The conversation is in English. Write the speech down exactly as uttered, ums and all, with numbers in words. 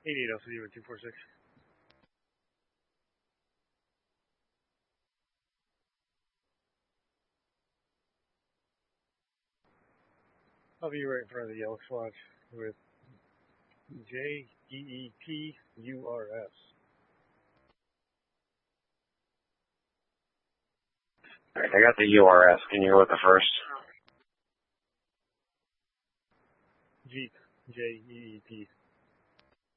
eight eight zero zero two four six. I'll be right in front of the yellow swatch with J E E P U R S. Alright, I got the U R S. Can you go with the first? Jeep, J E E P.